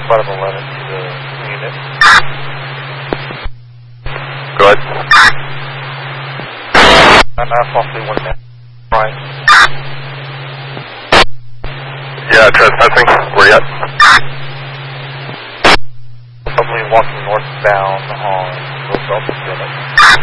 bottom 11 to the unit. Go ahead. Possibly 1 minute. Right. Yeah, trespassing. Where you at? Probably walking northbound on Roosevelt unit.